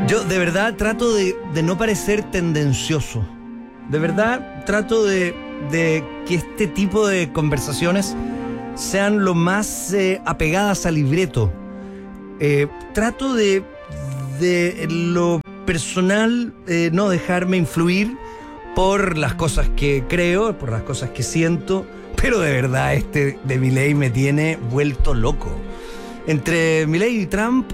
Yo de verdad trato de no parecer tendencioso. De verdad trato de que este tipo de conversaciones sean lo más apegadas al libreto. Trato de lo personal no dejarme influir por las cosas que creo, por las cosas que siento, pero de verdad este de Milei me tiene vuelto loco. Entre Milei y Trump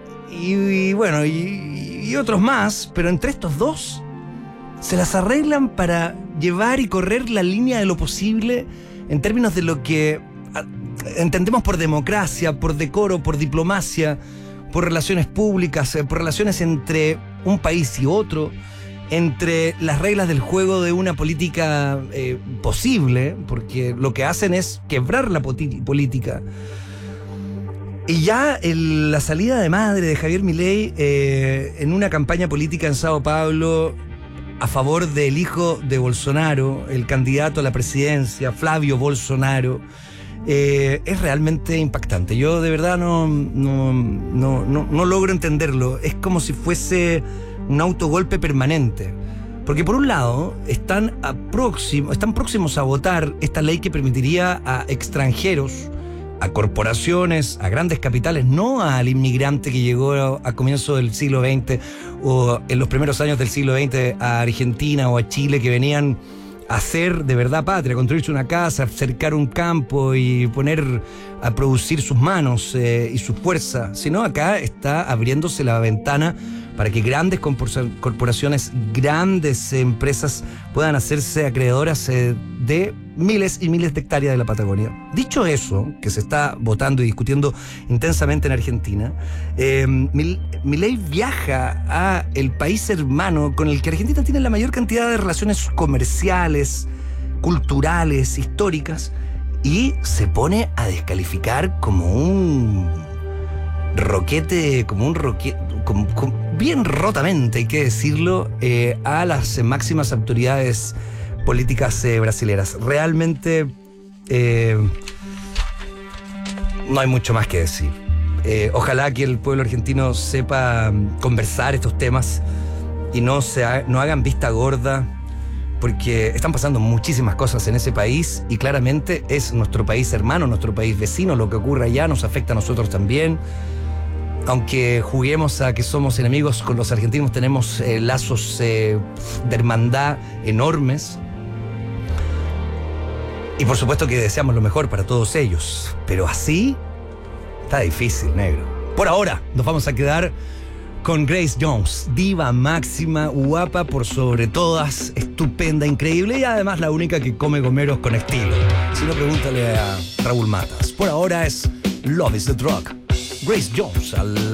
y otros más, pero entre estos dos se las arreglan para llevar y correr la línea de lo posible en términos de lo que entendemos por democracia, por decoro, por diplomacia, por relaciones públicas, por relaciones entre un país y otro, entre las reglas del juego de una política posible, porque lo que hacen es quebrar la política. Y ya la salida de madre de Javier Milei en una campaña política en Sao Paulo a favor del hijo de Bolsonaro, el candidato a la presidencia, Flavio Bolsonaro, es realmente impactante. Yo de verdad no logro entenderlo. Es como si fuese un autogolpe permanente. Porque por un lado están próximos a votar esta ley que permitiría a extranjeros, a corporaciones, a grandes capitales, no al inmigrante que llegó a comienzos del siglo XX o en los primeros años del siglo XX a Argentina o a Chile, que venían a hacer de verdad patria, construirse una casa, cercar un campo y poner a producir sus manos y su fuerza, sino acá está abriéndose la ventana para que grandes corporaciones, grandes empresas puedan hacerse acreedoras de miles y miles de hectáreas de la Patagonia. Dicho eso, que se está votando y discutiendo intensamente en Argentina, Milei viaja a el país hermano con el que Argentina tiene la mayor cantidad de relaciones comerciales, culturales, históricas, y se pone a descalificar como un roquete, bien rotamente, hay que decirlo, a las máximas autoridades políticas brasileras. Realmente no hay mucho más que decir. Ojalá que el pueblo argentino sepa conversar estos temas y no hagan vista gorda, porque están pasando muchísimas cosas en ese país y claramente es nuestro país hermano, nuestro país vecino. Lo que ocurre allá nos afecta a nosotros también. Aunque juguemos a que somos enemigos con los argentinos, tenemos lazos de hermandad enormes. Y por supuesto que deseamos lo mejor para todos ellos. Pero así está difícil, negro. Por ahora nos vamos a quedar con Grace Jones, diva máxima, guapa por sobre todas, estupenda, increíble y además la única que come gomeros con estilo. Si no, pregúntale a Raúl Matas. Por ahora es Love is the Drug. Grace Jones al